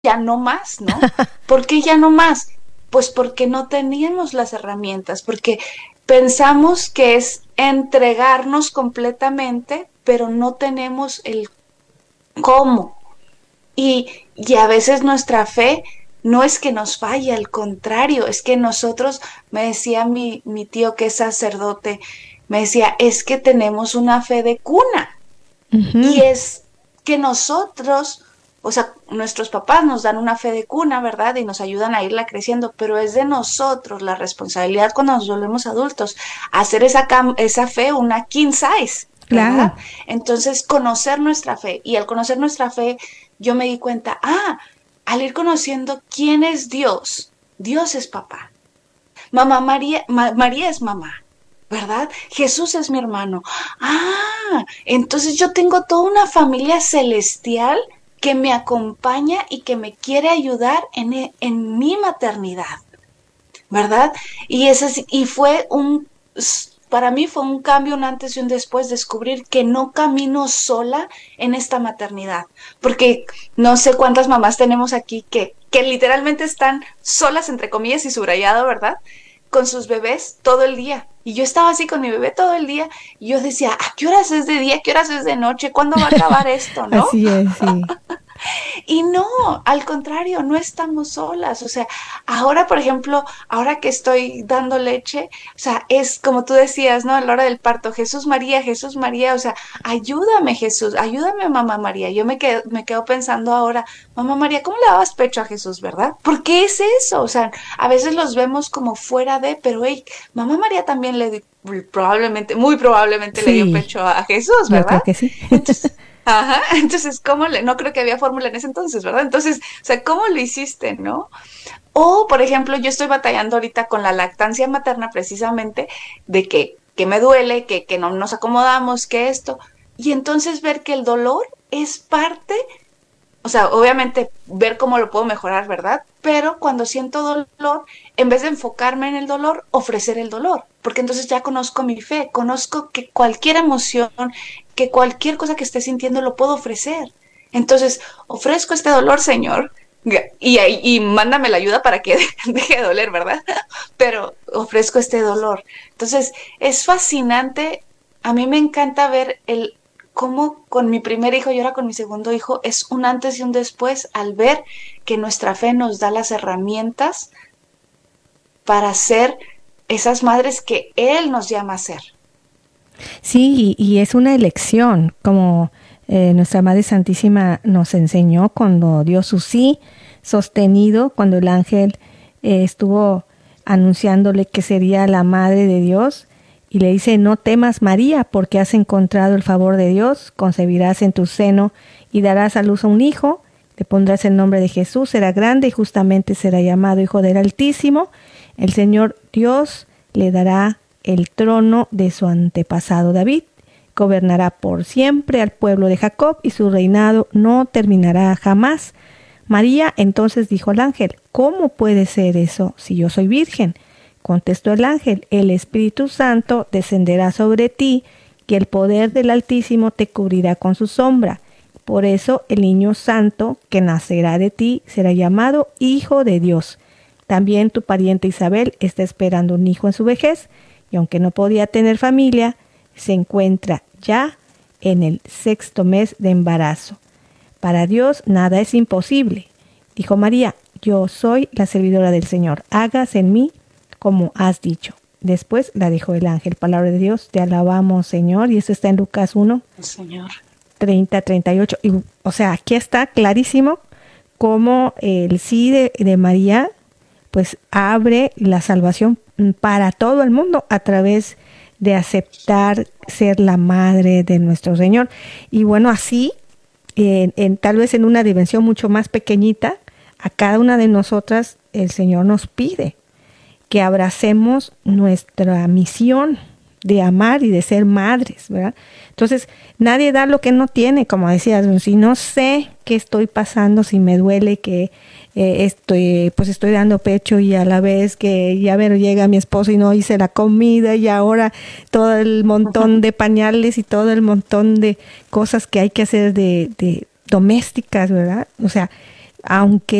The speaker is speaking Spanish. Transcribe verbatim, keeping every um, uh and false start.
ya no más, ¿no? ¿Por qué ya no más? Pues porque no teníamos las herramientas, porque pensamos que es entregarnos completamente, pero no tenemos el cómo. Y, y a veces nuestra fe no es que nos falle, al contrario, es que nosotros, me decía mi, mi tío que es sacerdote, me decía, es que tenemos una fe de cuna. Y Ujú. es que nosotros, o sea, nuestros papás nos dan una fe de cuna, ¿verdad? Y nos ayudan a irla creciendo, pero es de nosotros la responsabilidad cuando nos volvemos adultos, hacer esa, cam esa fe una king size, Claro. ¿verdad? Entonces, conocer nuestra fe. Y al conocer nuestra fe, yo me di cuenta, ah, al ir conociendo quién es Dios, Dios es papá. Mamá María, Ma- María es mamá, ¿verdad? Jesús es mi hermano. Ah, entonces yo tengo toda una familia celestial que me acompaña y que me quiere ayudar en, e- en mi maternidad, ¿verdad? Y, ese, y fue un, para mí fue un cambio, un antes y un después, descubrir que no camino sola en esta maternidad, porque no sé cuántas mamás tenemos aquí que, que literalmente están solas, entre comillas y subrayado, ¿verdad? Con sus bebés todo el día. Y yo estaba así con mi bebé todo el día y yo decía, ¿a qué horas es de día? ¿A qué horas es de noche? ¿Cuándo va a acabar esto? ¿No? Así es, sí. Y no, al contrario, no estamos solas. O sea, ahora, por ejemplo, ahora que estoy dando leche, o sea, es como tú decías, ¿no? A la hora del parto, Jesús María, Jesús María, o sea, ayúdame Jesús, ayúdame mamá María. Yo me quedo, me quedo pensando ahora, mamá María, ¿cómo le dabas pecho a Jesús, verdad? ¿Por qué es eso? O sea, a veces los vemos como fuera de, pero hey, mamá María también le di, probablemente, muy probablemente le dio Sí, pecho a Jesús, yo ¿verdad? creo que sí. Entonces, ajá, entonces, ¿cómo le? No creo que había fórmula en ese entonces, ¿verdad? Entonces, o sea, ¿cómo lo hiciste, no? O, por ejemplo, yo estoy batallando ahorita con la lactancia materna precisamente de que, que me duele, que, que no nos acomodamos, que esto. Y entonces ver que el dolor es parte, o sea, obviamente ver cómo lo puedo mejorar, ¿verdad? Pero cuando siento dolor, en vez de enfocarme en el dolor, ofrecer el dolor, porque entonces ya conozco mi fe, conozco que cualquier emoción, que cualquier cosa que esté sintiendo lo puedo ofrecer. Entonces, ofrezco este dolor, Señor, y, y, y mándame la ayuda para que deje de doler, ¿verdad? Pero ofrezco este dolor. Entonces, es fascinante. A mí me encanta ver el cómo con mi primer hijo y ahora con mi segundo hijo es un antes y un después al ver que nuestra fe nos da las herramientas para ser esas madres que Él nos llama a ser. Sí, y, y es una elección, como eh, nuestra Madre Santísima nos enseñó cuando dio su sí sostenido, cuando el ángel eh, estuvo anunciándole que sería la Madre de Dios, y le dice, no temas María, porque has encontrado el favor de Dios, concebirás en tu seno y darás a luz a un hijo, le pondrás el nombre de Jesús, será grande y justamente será llamado Hijo del Altísimo, el Señor Dios le dará el trono de su antepasado David, gobernará por siempre al pueblo de Jacob y su reinado no terminará jamás. María entonces dijo al ángel, ¿cómo puede ser eso si yo soy virgen? Contestó el ángel, el Espíritu Santo descenderá sobre ti y el poder del Altísimo te cubrirá con su sombra. Por eso el niño santo que nacerá de ti será llamado Hijo de Dios. También tu pariente Isabel está esperando un hijo en su vejez y aunque no podía tener familia, se encuentra ya en el sexto mes de embarazo. Para Dios nada es imposible. Dijo María, yo soy la servidora del Señor, hágase en mí como has dicho. Después la dejó el ángel, palabra de Dios, te alabamos Señor, y eso está en Lucas uno, Señor. treinta, treinta y ocho. Y, o sea, aquí está clarísimo cómo el sí de, de María pues abre la salvación para todo el mundo a través de aceptar ser la madre de nuestro Señor. Y bueno, así, en, en, tal vez en una dimensión mucho más pequeñita, a cada una de nosotras el Señor nos pide que abracemos nuestra misión de amar y de ser madres, ¿verdad? Entonces, nadie da lo que no tiene, como decías, si no sé qué estoy pasando, si me duele que eh, estoy, pues estoy dando pecho y a la vez que ya ver, llega mi esposo y no hice la comida y ahora todo el montón de pañales y todo el montón de cosas que hay que hacer de, de domésticas, ¿verdad? O sea, aunque